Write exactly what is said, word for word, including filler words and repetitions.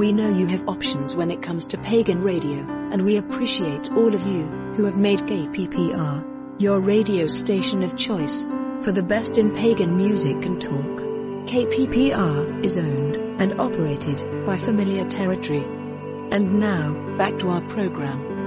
We know you have options when it comes to pagan radio, and we appreciate all of you who have made K P P R your radio station of choice for the best in pagan music and talk. K P P R is owned and operated by Familiar Territory. And now, back to our program.